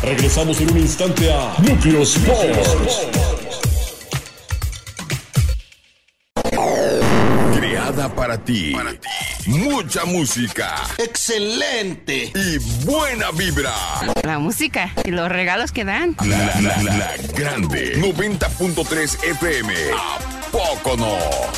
Regresamos en un instante a Núcleo Sports. Creada para ti. Mucha música. ¡Excelente! Y buena vibra. La música y los regalos que dan. La grande 90.3 FM. ¿A poco no?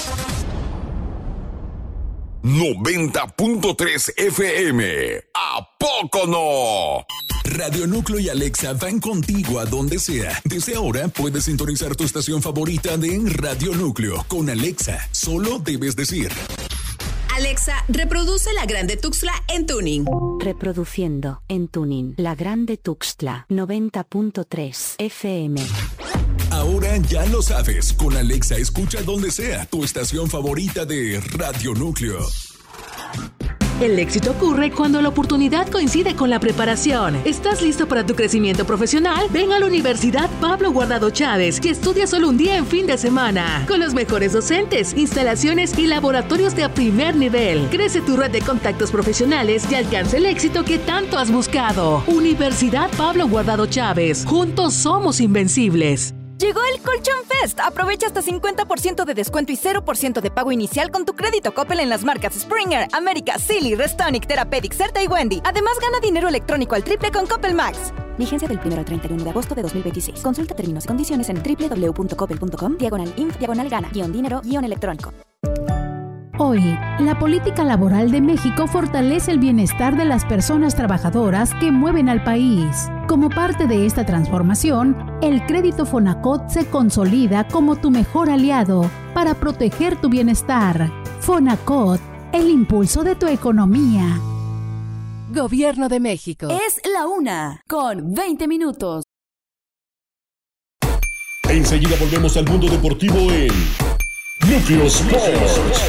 90.3 FM. ¿A poco no? Radio Núcleo y Alexa van contigo a donde sea. Desde ahora puedes sintonizar tu estación favorita de Radio Núcleo. Con Alexa, solo debes decir: Alexa, reproduce La Grande Tuxtla en tuning. Reproduciendo en tuning La Grande Tuxtla 90.3 FM. Ahora ya lo sabes. Con Alexa escucha donde sea tu estación favorita de Radio Núcleo. El éxito ocurre cuando la oportunidad coincide con la preparación. ¿Estás listo para tu crecimiento profesional? Ven a la Universidad Pablo Guardado Chávez y estudia solo un día en fin de semana. Con los mejores docentes, instalaciones y laboratorios de primer nivel. Crece tu red de contactos profesionales y alcanza el éxito que tanto has buscado. Universidad Pablo Guardado Chávez. Juntos somos invencibles. Llegó el Colchón Fest. Aprovecha hasta 50% de descuento y 0% de pago inicial con tu crédito Coppel en las marcas Springer, América, Silly, Restonic, Therapeutic, Certa y Wendy. Además, gana dinero electrónico al triple con Coppel Max. Vigencia del 1 al 31 de agosto de 2026. Consulta términos y condiciones en www.coppel.com/inf/gana-dinero-electrónico. Hoy, la política laboral de México fortalece el bienestar de las personas trabajadoras que mueven al país. Como parte de esta transformación, el crédito Fonacot se consolida como tu mejor aliado para proteger tu bienestar. Fonacot, el impulso de tu economía. Gobierno de México. Es la 1:20. Enseguida volvemos al mundo deportivo en Núcleo Sports.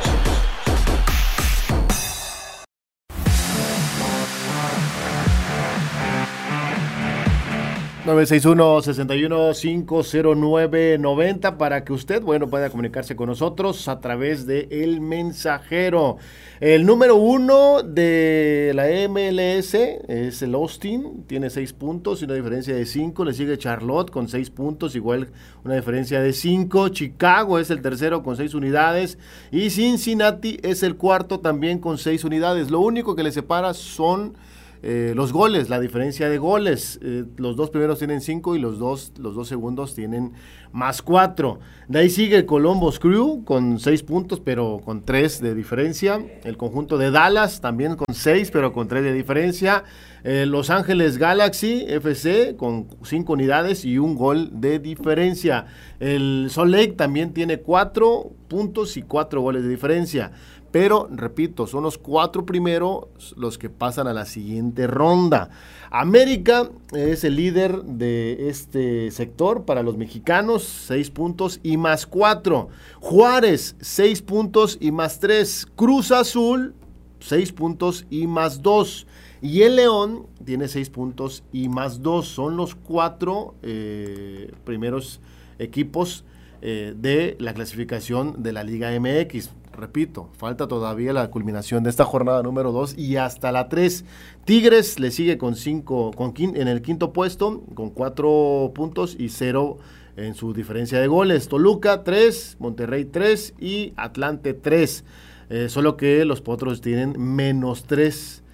961-61-509-90 para que usted, pueda comunicarse con nosotros a través de El Mensajero. El número 1 de la MLS es el Austin, tiene 6 puntos y una diferencia de 5. Le sigue Charlotte con 6 puntos, igual una diferencia de 5. Chicago es el tercero con 6 unidades y Cincinnati es el cuarto también con 6 unidades. Lo único que le separa son los goles, la diferencia de goles. Los dos primeros tienen 5 y los dos segundos tienen más 4. De ahí sigue el Columbus Crew con 6 puntos, pero con 3 de diferencia. El conjunto de Dallas también con 6, pero con 3 de diferencia. Los Ángeles Galaxy FC con 5 unidades y un gol de diferencia. El Salt Lake también tiene 4 puntos y 4 goles de diferencia. Pero, repito, son los 4 primeros los que pasan a la siguiente ronda. América es el líder de este sector para los mexicanos, 6 puntos y más 4. Juárez, 6 puntos y más 3. Cruz Azul, 6 puntos y más 2. Y el León tiene 6 puntos y más 2. Son los 4 primeros equipos de la clasificación de la Liga MX. Repito, falta todavía la culminación de esta jornada número 2 y hasta la 3. Tigres le sigue en el quinto puesto con 4 puntos y 0 en su diferencia de goles. Toluca 3, Monterrey 3 y Atlante 3. Solo que los Potros tienen menos 3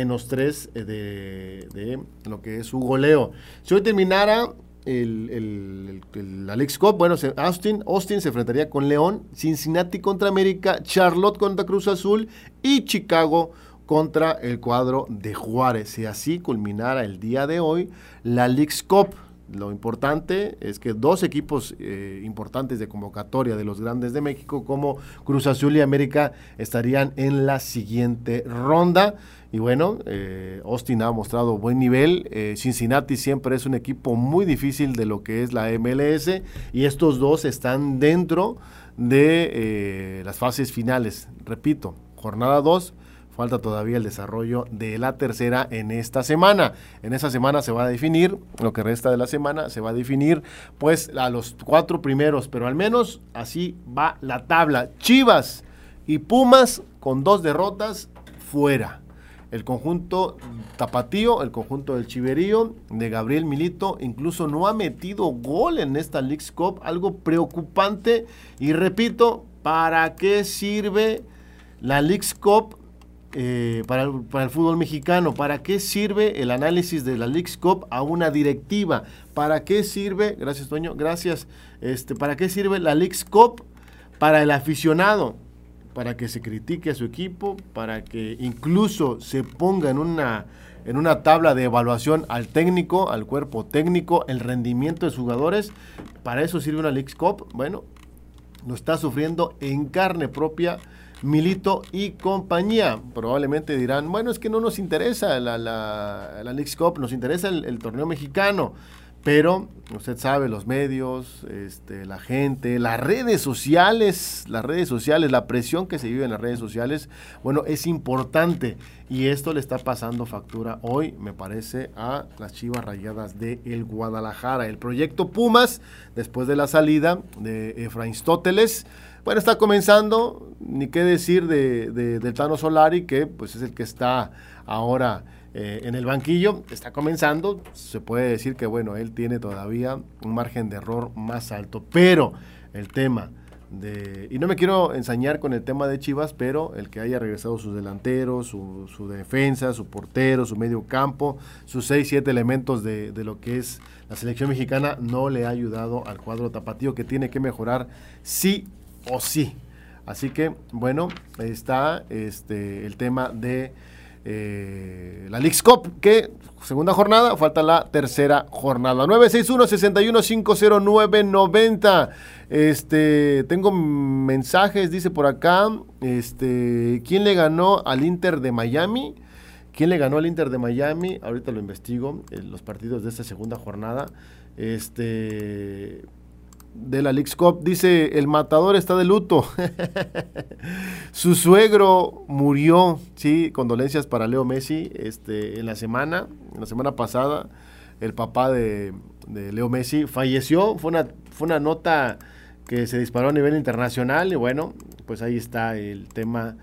de lo que es su goleo. Si hoy terminara el Alex Cup, Austin se enfrentaría con León, Cincinnati contra América, Charlotte contra Cruz Azul y Chicago contra el cuadro de Juárez. Si así culminara el día de hoy la Leagues Cup, lo importante es que 2 equipos importantes de convocatoria de los grandes de México como Cruz Azul y América estarían en la siguiente ronda. Y Austin ha mostrado buen nivel. Cincinnati siempre es un equipo muy difícil de lo que es la MLS y estos 2 están dentro de las fases finales. Repito, jornada 2, falta todavía el desarrollo de la tercera en esta semana. En esta semana se va a definir, lo que resta de la semana, se va a definir pues a los 4 primeros, pero al menos así va la tabla. Chivas y Pumas con 2 derrotas fuera. el conjunto tapatío, el conjunto del Chiverío, de Gabriel Milito, incluso no ha metido gol en esta Leagues Cup, algo preocupante. Y repito, ¿para qué sirve la Leagues Cup para el fútbol mexicano? ¿Para qué sirve el análisis de la Leagues Cup a una directiva? ¿Para qué sirve, gracias Toño, gracias, para qué sirve la Leagues Cup para el aficionado? Para que se critique a su equipo, para que incluso se ponga en una tabla de evaluación al técnico, al cuerpo técnico, el rendimiento de sus jugadores. ¿Para eso sirve una Leagues Cup? Bueno, lo está sufriendo en carne propia Milito y compañía. Probablemente dirán, bueno, es que no nos interesa la Leagues Cup, nos interesa el torneo mexicano. Pero usted sabe, los medios, la gente, las redes sociales, la presión que se vive en las redes sociales, bueno, es importante. Y esto le está pasando factura hoy, me parece, a las Chivas Rayadas de el Guadalajara. El proyecto Pumas, después de la salida de Efraín Stóteles, bueno, está comenzando, ni qué decir de Tano Solari, que pues es el que está ahora en el banquillo, está comenzando. Se puede decir que, bueno, él tiene todavía un margen de error más alto, pero el tema y no me quiero ensañar con el tema de Chivas, pero el que haya regresado sus delanteros, su defensa, su portero, su medio campo, sus 6-7 elementos de lo que es la selección mexicana, no le ha ayudado al cuadro tapatío, que tiene que mejorar sí o sí. Así que, bueno, está el tema de la Leagues Cup, que segunda jornada, falta la tercera jornada. 961-61-509-90. Tengo mensajes, dice por acá, ¿quién le ganó al Inter de Miami? ¿Quién le ganó al Inter de Miami? Ahorita lo investigo, los partidos de esta segunda jornada. De la Leagues Cup, dice, el matador está de luto. Su suegro murió, sí, condolencias para Leo Messi. En la semana pasada, el papá de Leo Messi falleció. Fue una nota que se disparó a nivel internacional, y bueno, pues ahí está el tema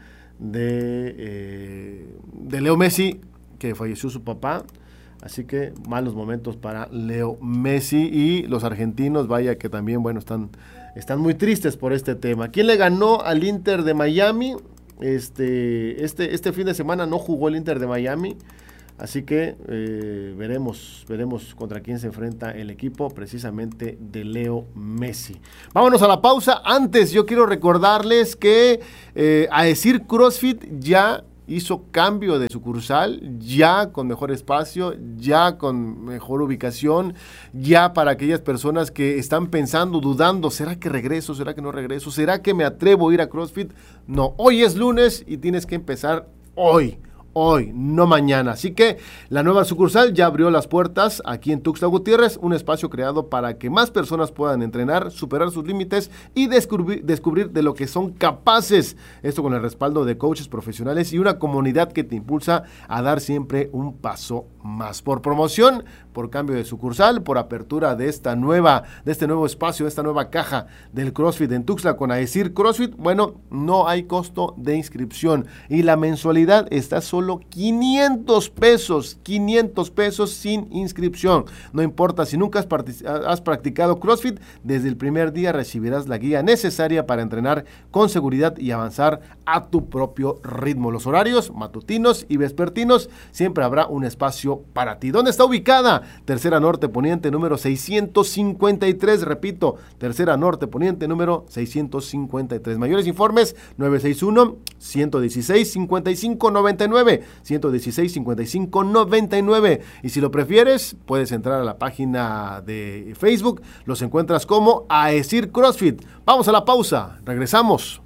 de Leo Messi, que falleció su papá. Así que malos momentos para Leo Messi, y los argentinos, vaya que también, bueno, están muy tristes por este tema. ¿Quién le ganó al Inter de Miami? Este fin de semana no jugó el Inter de Miami, así que veremos contra quién se enfrenta el equipo precisamente de Leo Messi. Vámonos a la pausa. Antes, yo quiero recordarles que Aesir CrossFit ya hizo cambio de sucursal, ya con mejor espacio, ya con mejor ubicación, ya para aquellas personas que están pensando, dudando, ¿será que regreso? ¿Será que no regreso? ¿Será que me atrevo a ir a CrossFit? No, hoy es lunes y tienes que empezar hoy, no mañana. Así que la nueva sucursal ya abrió las puertas aquí en Tuxtla Gutiérrez, un espacio creado para que más personas puedan entrenar, superar sus límites y descubrir de lo que son capaces. Esto con el respaldo de coaches profesionales y una comunidad que te impulsa a dar siempre un paso más. Por promoción, por cambio de sucursal, por apertura de este nuevo espacio, de esta nueva caja del CrossFit en Tuxtla con Aesir CrossFit, bueno, no hay costo de inscripción y la mensualidad está solo 500 pesos sin inscripción. No importa si nunca has practicado CrossFit, desde el primer día recibirás la guía necesaria para entrenar con seguridad y avanzar a tu propio ritmo. Los horarios matutinos y vespertinos, siempre habrá un espacio para ti. ¿Dónde está ubicada? Tercera Norte Poniente número 653, repito, Tercera Norte Poniente número 653. Mayores informes 961-116-5599, 116-5599, y si lo prefieres puedes entrar a la página de Facebook, los encuentras como Aesir CrossFit. Vamos a la pausa, regresamos.